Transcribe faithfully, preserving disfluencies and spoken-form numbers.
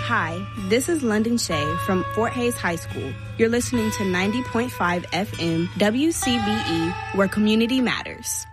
Hi, this is London Shea from Fort Hays High School. You're listening to ninety point five F M W C B E, where community matters.